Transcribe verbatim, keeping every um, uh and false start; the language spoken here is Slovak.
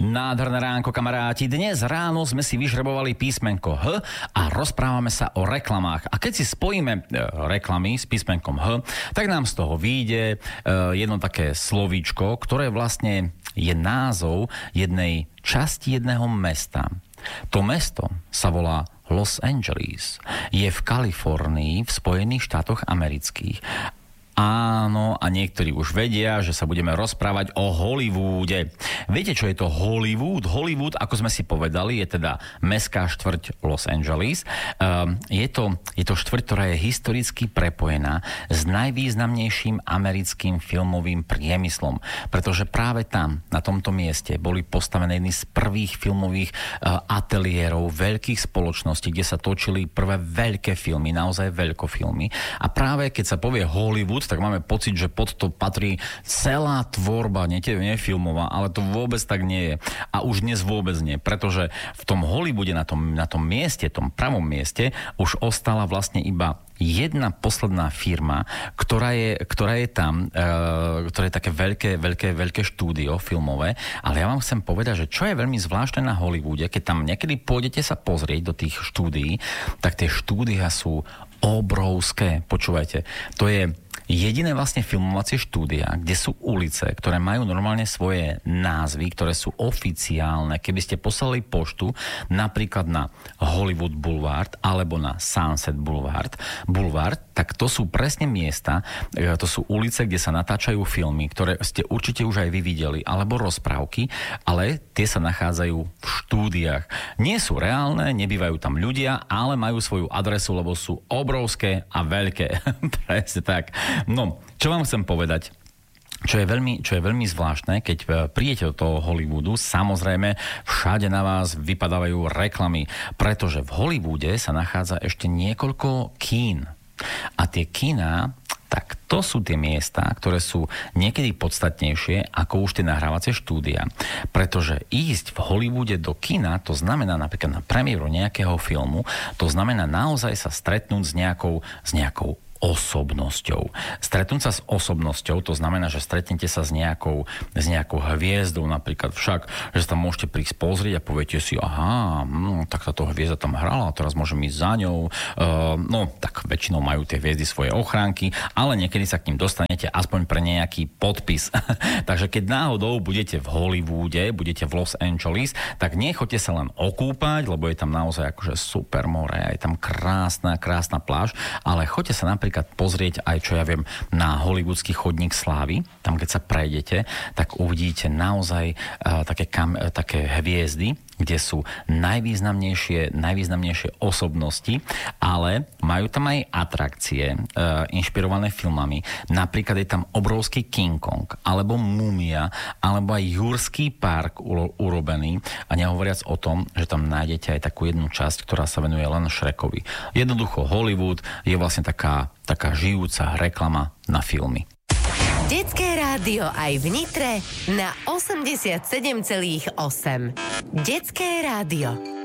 Nádherné ránko, kamaráti. Dnes ráno sme si vyžrebovali písmenko H a rozprávame sa o reklamách. A keď si spojíme e, reklamy s písmenkom H, tak nám z toho vyjde e, jedno také slovíčko, ktoré vlastne je názov jednej časti jedného mesta. To mesto sa volá Los Angeles. Je v Kalifornii, v Spojených štátoch amerických. Áno, a niektorí už vedia, že sa budeme rozprávať o Hollywoode. Viete, čo je to Hollywood? Hollywood, ako sme si povedali, je teda mestská štvrť Los Angeles. Um, je, to, je to štvrť, ktorá je historicky prepojená s najvýznamnejším americkým filmovým priemyslom, pretože práve tam, na tomto mieste, boli postavené jedny z prvých filmových uh, ateliérov, veľkých spoločností, kde sa točili prvé veľké filmy, naozaj veľkofilmy. A práve keď sa povie Hollywood, tak máme pocit, že pod to patrí celá tvorba, nie, nie filmová, ale to vôbec tak nie je. A už dnes vôbec nie, pretože v tom Hollywoode, na tom, na tom mieste, tom pravom mieste, už ostala vlastne iba jedna posledná firma, ktorá je, ktorá je tam, e, ktoré je také veľké, veľké, veľké štúdio filmové, ale ja vám chcem povedať, že čo je veľmi zvláštne na Hollywoode, keď tam niekedy pôjdete sa pozrieť do tých štúdií, tak tie štúdia sú obrovské. Počúvajte, to je jediné vlastne filmovacie štúdia, kde sú ulice, ktoré majú normálne svoje názvy, ktoré sú oficiálne. Keby ste poslali poštu napríklad na Hollywood Boulevard alebo na Sunset Boulevard, Boulevard, tak to sú presne miesta, to sú ulice, kde sa natáčajú filmy, ktoré ste určite už aj vy videli, alebo rozprávky, ale tie sa nachádzajú v štúdiách. Nie sú reálne, nebývajú tam ľudia, ale majú svoju adresu, lebo sú obrovské a veľké. Presne tak. No, čo vám chcem povedať? Čo je, veľmi, čo je veľmi zvláštne, keď prídete do toho Hollywoodu, samozrejme všade na vás vypadávajú reklamy, pretože v Hollywoode sa nachádza ešte niekoľko kín. A tie kína, tak to sú tie miesta, ktoré sú niekedy podstatnejšie ako už tie nahrávacie štúdia. Pretože ísť v Hollywoode do kina, to znamená napríklad na premiéru nejakého filmu, to znamená naozaj sa stretnúť s nejakou, s nejakou osobnosťou. Stretnúť sa s osobnosťou, to znamená, že stretnete sa s nejakou, s nejakou hviezdou, napríklad však, že sa tam môžete prísť pozrieť a poviete si, aha, hm, tak táto hviezda tam hrala, a teraz môžem ísť za ňou. Uh, no, tak väčšinou majú tie hviezdy svoje ochránky, ale niekedy sa k ním dostanete aspoň pre nejaký podpis. Takže keď náhodou budete v Hollywoode, budete v Los Angeles, tak nechoďte sa len okúpať, lebo je tam naozaj akože super more, je tam krásna, krásna pláž, ale choďte sa napríklad pozrieť aj, čo ja viem, na hollywoodský chodník slávy. Tam, keď sa prejdete, tak uvidíte naozaj uh, také, kam, uh, také hviezdy, kde sú najvýznamnejšie, najvýznamnejšie osobnosti, ale majú tam aj atrakcie e, inšpirované filmami. Napríklad je tam obrovský King Kong, alebo Mumia, alebo aj Jurský park uro, urobený. A nehovoriac o tom, že tam nájdete aj takú jednu časť, ktorá sa venuje len Shrekovi. Jednoducho Hollywood je vlastne taká, taká žijúca reklama na filmy. Detské rádio aj v Nitre na osemdesiatsedem celá osem. Detské rádio.